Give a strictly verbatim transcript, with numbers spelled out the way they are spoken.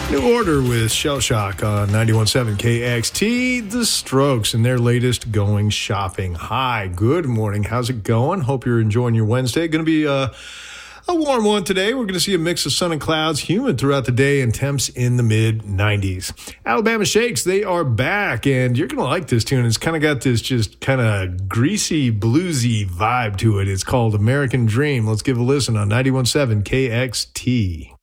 New Order with Shell Shock on ninety-one point seven K X T. The Strokes and their latest Going Shopping. Hi, good morning. How's it going? Hope you're enjoying your Wednesday. Going to be uh, a warm one today. We're going to see a mix of sun and clouds, humid throughout the day, and temps in the mid nineties. Alabama Shakes, they are back, and you're going to like this tune. It's kind of got this just kind of greasy, bluesy vibe to it. It's called American Dream. Let's give a listen on ninety-one point seven K X T.